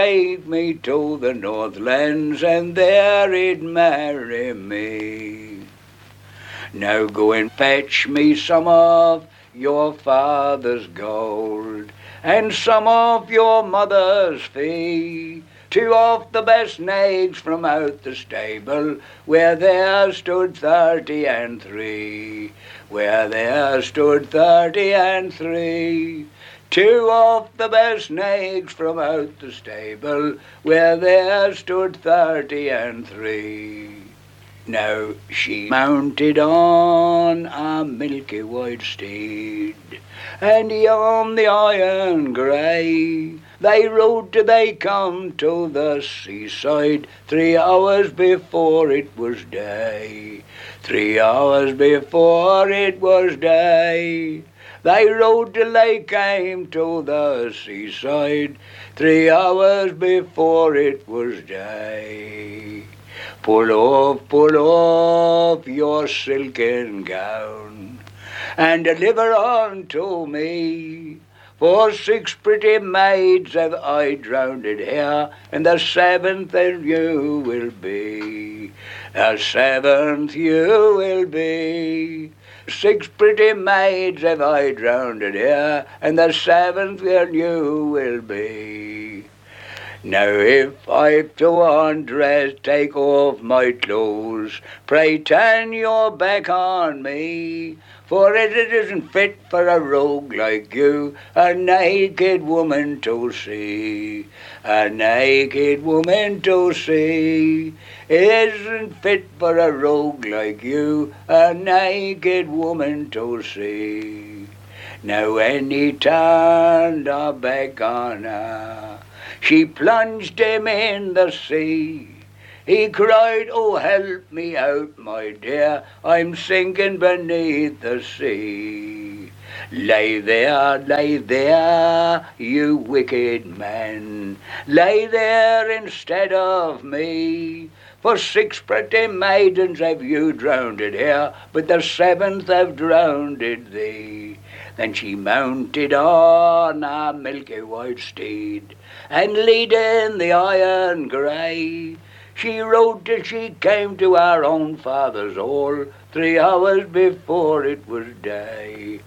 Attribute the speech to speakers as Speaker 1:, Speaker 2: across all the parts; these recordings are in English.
Speaker 1: Take me to the Northlands, and there he'd marry me. Now go and fetch me some of your father's gold, and some of your mother's fee, two of the best nags from out the stable, where there stood 30 and 3, where there stood 30 and 3. Two of the best nags from out the stable, where there stood 30 and 3. Now she mounted on a milky white steed, and he on the iron grey. They rode till they come to the seaside, 3 hours before it was day. 3 hours before it was day. They rode till they came to the seaside, 3 hours before it was day. Pull off your silken gown, and deliver unto me, for 6 pretty maids have I drowned here, and the 7th you will be. The 7th you will be. 6 pretty maids have I drowned here, and the 7th you will be. Now if I've to undress, take off my clothes, pray turn your back on me, for it isn't fit for a rogue like you, a naked woman to see. A naked woman to see. It isn't fit for a rogue like you, a naked woman to see. Now when he turned her back on her, she plunged him in the sea. He cried, "Oh, help me out, my dear, I'm sinking beneath the sea." Lay there, you wicked man, lay there instead of me, for 6 pretty maidens have you drowned here, but the 7th have drowned thee. Then she mounted on a milky white steed, and leading the iron grey, she rode till she came to her own father's hall, 3 hours before it was day.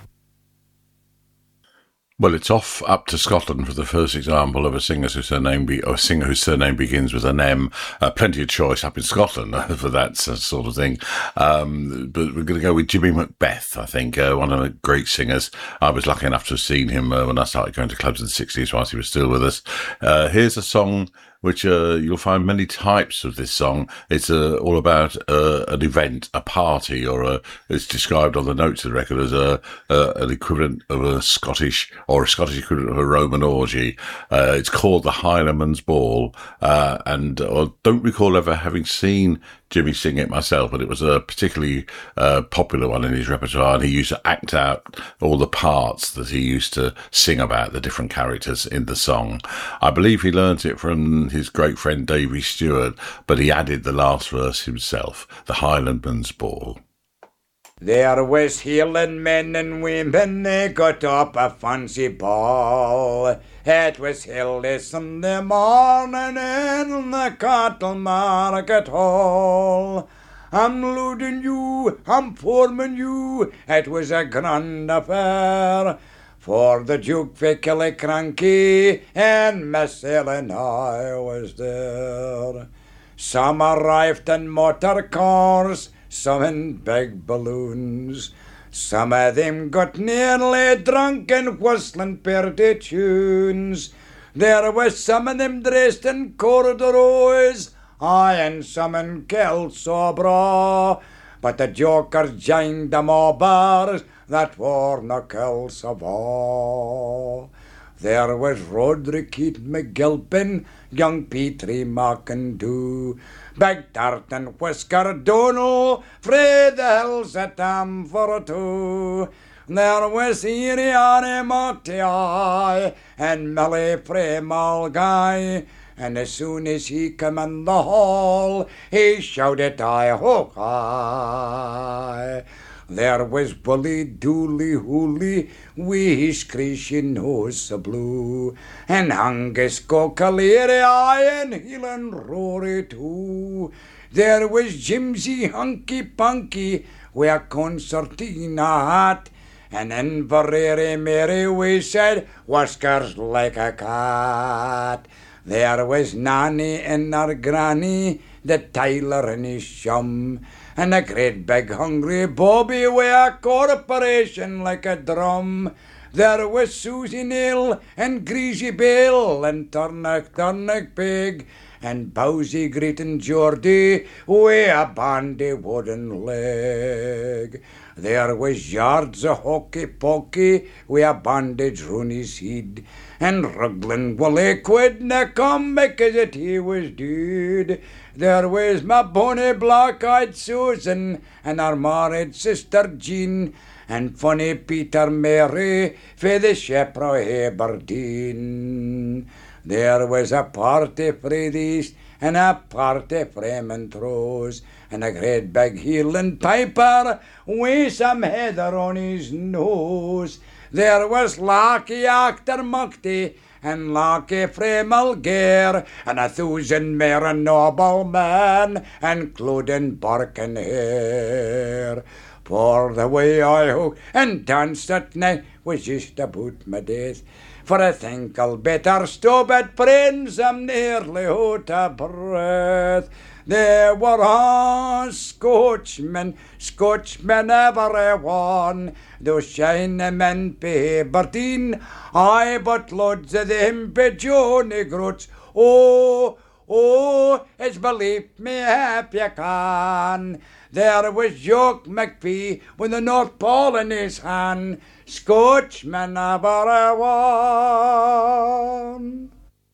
Speaker 2: Well, it's off up to Scotland for the first example of a singer whose surname begins with an M. Plenty of choice up in Scotland for that sort of thing. But we're going to go with Jimmy Macbeth, I think, one of the great singers. I was lucky enough to have seen him when I started going to clubs in the 60s whilst he was still with us. Here's a song which you'll find many types of this song. It's all about an event, a party, or it's described on the notes of the record as an equivalent of a Scottish equivalent of a Roman orgy. It's called the Highlandman's Ball, and I don't recall ever having seen Jimmy sing it myself, but it was a particularly popular one in his repertoire, and he used to act out all the parts that he used to sing about, the different characters in the song. I believe he learnt it from his great friend Davy Stewart, but he added the last verse himself, the Highlandman's Ball.
Speaker 3: There was Highland men and women, they got up a fancy ball. It was held a Sunday morning in the Cattle Market Hall. I'm loading you, I'm forming you, it was a grand affair. For the Duke of Killiecrankie and Miss Eleanor was there. Some arrived in motor cars, some in big balloons. Some of them got nearly drunk and whistling pretty tunes. There was some of them dressed in corduroys, aye, and some in kilts or bra. But the jokers joined them all bars that wore no kilts of all. There was Roderick Keith McGilpin, young Petrie McIndoo, Big Tart and Whisker Donal, frae the hills at Amfortou. There was Iriane Motiai and Millie frae Mulgai, and as soon as he came in the hall, he shouted, "I ho hi." There was Bully Dooley Hooly, wi' his creasy nose so blue, and Angus Gokaleary, aye, and Helen Rory too. There was Jimsy Hunky Punky, wi' a concertina hat, and Inverary Mary, we said, whiskers like a cat. There was Nanny and her granny, the tailor and his chum, and a great big hungry Bobby wi' a corporation like a drum. There was Susie Neal and Greasy Bill and Turnock Pig, and Bowsy Greet and Geordie wi' a bandy wooden leg. There was Yards o' Hokey Pokey wi' a bandage round his head, and Ruglin Wally couldna come because it he was dead. There was my bonny black-eyed Susan and her married sister Jean, and funny Peter Mary for the shepherd o' Aberdeen. There was a party frae the east and a party frae Montrose, and a great big Highland piper wi' some heather on his nose. There was Larky Actor Muckty and Larky frae Mulgare, and 1,000 mair noble men, including Burke and Hare. For the way I hooked and danced at night was just about my death. For I think I'll better stop at Prince, I'm nearly out of breath. There were Scotchmen every one, those shining men be Aberdeen, aye, but loads of them be Johnny Groats. Oh, it's believe me if you can. There was Jock McPhee with the North Pole in his hand, Scotchman every one.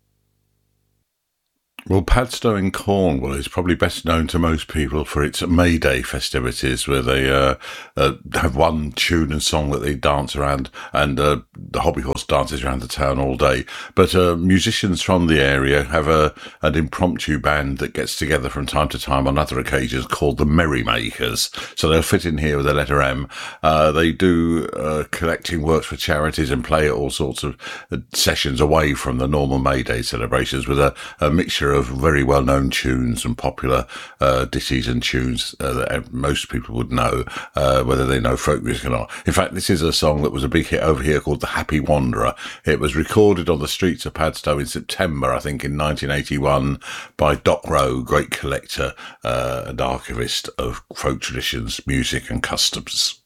Speaker 2: Well, Padstow in Cornwall is probably best known to most people for its May Day festivities, where they have one tune and song that they dance around, and the hobby horse dances around the town all day. But musicians from the area have an impromptu band that gets together from time to time on other occasions called the Merrymakers. So they'll fit in here with the letter M. They do collecting works for charities and play at all sorts of sessions away from the normal May Day celebrations with a mixture of very well-known tunes and popular ditties and tunes that most people would know, whether they know folk music or not. In fact, this is a song that was a big hit over here called The Happy Wanderer. It was recorded on the streets of Padstow in September, I think, in 1981 by Doc Rowe, great collector and archivist of folk traditions, music and customs.